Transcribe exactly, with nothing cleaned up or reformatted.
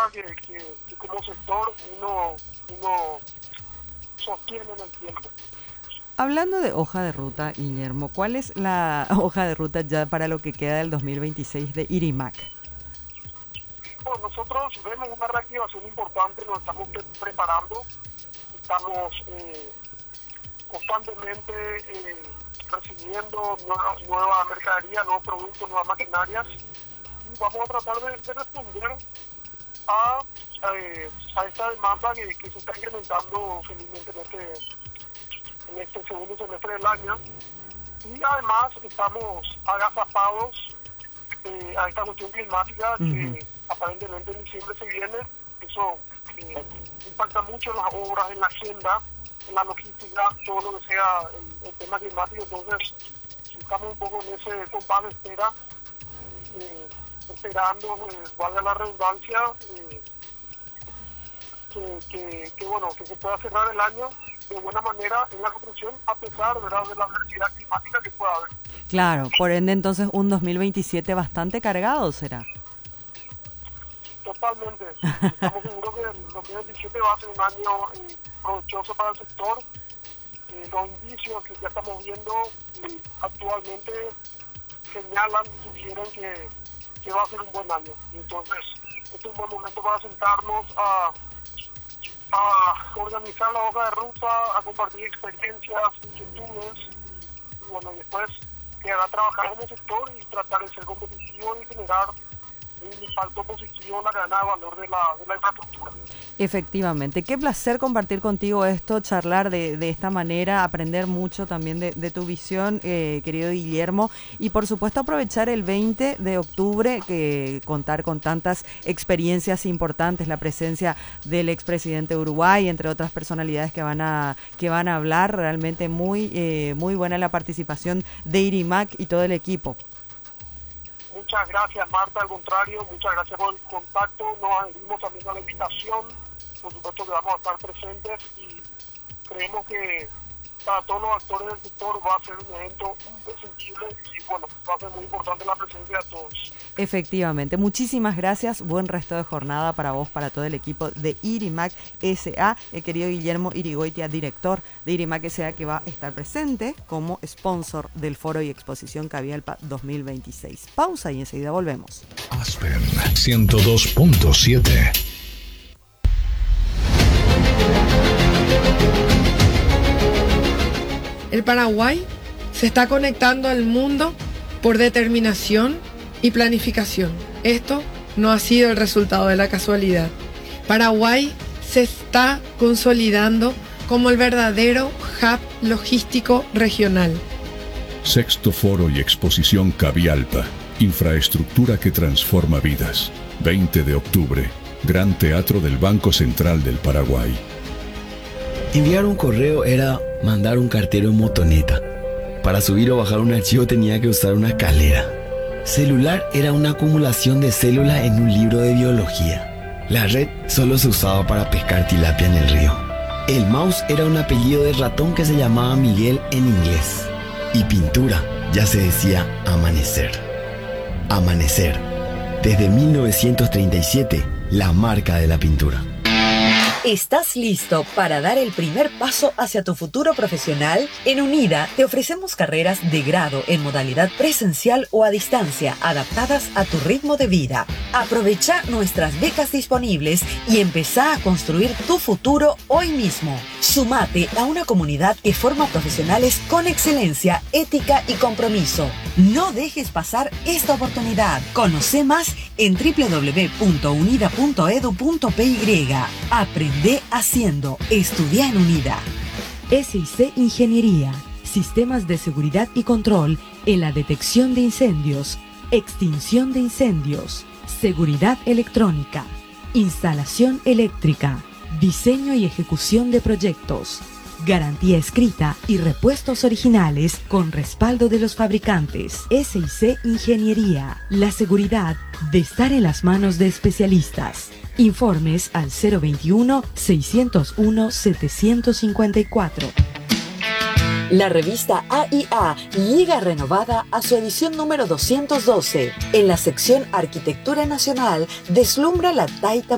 que, que, que como sector uno, uno sostiene en el tiempo. Hablando de hoja de ruta, Guillermo, ¿cuál es la hoja de ruta ya para lo que queda del dos mil veintiséis de IRIMAC? Bueno, nosotros vemos una reactivación importante, nos estamos pre preparando, estamos eh, constantemente eh, recibiendo nueva, nueva mercadería, nuevos productos, nuevas maquinarias, y vamos a tratar de, de responder a, eh, a esta demanda que, que se está incrementando felizmente en este, en este segundo semestre del año, y además estamos agazapados eh, a esta cuestión climática que uh-huh. aparentemente en diciembre se viene. Eso eh, impacta mucho en las obras, en la agenda, en la logística, todo lo que sea el, el tema climático. Entonces estamos un poco en ese compás de espera, eh, esperando, eh, valga la redundancia, eh, que, que, que bueno, que se pueda cerrar el año de buena manera en la construcción, a pesar, ¿verdad?, de la adversidad climática que pueda haber. Claro, por ende entonces un dos mil veintisiete bastante cargado será. Totalmente. Estamos seguros que el dos mil veintisiete va a ser un año eh, provechoso para el sector. Eh, los indicios que ya estamos viendo eh, actualmente señalan y sugieren que, que va a ser un buen año. Y entonces, este es un buen momento para sentarnos a, a organizar la hoja de ruta, a compartir experiencias, inquietudes, y bueno, y después quedar a trabajar como sector y tratar de ser competitivo y generar un impacto positivo en la cadena de valor de la, de la infraestructura. Efectivamente, qué placer compartir contigo esto, charlar de, de esta manera, aprender mucho también de, de tu visión, eh, querido Guillermo, y por supuesto aprovechar el veinte de octubre, que contar con tantas experiencias importantes, la presencia del expresidente de Uruguay, entre otras personalidades que van a que van a hablar, realmente muy eh, muy buena la participación de IRIMAC y todo el equipo. Muchas gracias, Marta, al contrario, muchas gracias por el contacto, nos adherimos también a la invitación, por supuesto que vamos a estar presentes y creemos que para todos los actores del sector va a ser un evento imprescindible y bueno, va a ser muy importante la presencia de todos. Efectivamente, muchísimas gracias, buen resto de jornada para vos, para todo el equipo de IRIMAC S A, el querido Guillermo Irigoitia, director de IRIMAC S A, que va a estar presente como sponsor del Foro y Exposición Cavialpa dos mil veintiséis. Pausa y enseguida volvemos. Aspen ciento dos punto siete. El Paraguay se está conectando al mundo por determinación y planificación. Esto no ha sido el resultado de la casualidad. Paraguay se está consolidando como el verdadero hub logístico regional. Sexto Foro y Exposición Cavialpa, infraestructura que transforma vidas. veinte de octubre, Gran Teatro del Banco Central del Paraguay. Enviar un correo era mandar un cartero en motoneta. Para subir o bajar un archivo tenía que usar una escalera. Celular era una acumulación de células en un libro de biología. La red solo se usaba para pescar tilapia en el río. El mouse era un apellido de ratón que se llamaba Miguel en inglés. Y pintura ya se decía amanecer. Amanecer. Desde mil novecientos treinta y siete, la marca de la pintura. ¿Estás listo para dar el primer paso hacia tu futuro profesional? En UNIDA te ofrecemos carreras de grado en modalidad presencial o a distancia, adaptadas a tu ritmo de vida. Aprovecha nuestras becas disponibles y empezá a construir tu futuro hoy mismo. Sumate a una comunidad que forma profesionales con excelencia, ética y compromiso. No dejes pasar esta oportunidad. Conoce más en doble u doble u doble u punto unida punto edu punto pe y. Aprende haciendo. Estudia en UNIDA. S I C Ingeniería. Sistemas de seguridad y control en la detección de incendios, extinción de incendios, seguridad electrónica, instalación eléctrica, diseño y ejecución de proyectos, garantía escrita y repuestos originales con respaldo de los fabricantes. S I C Ingeniería. La seguridad de estar en las manos de especialistas. Informes al cero veintiuno, seiscientos uno, setecientos cincuenta y cuatro. La revista A I A llega renovada a su edición número doscientos doce. En la sección Arquitectura Nacional deslumbra la taita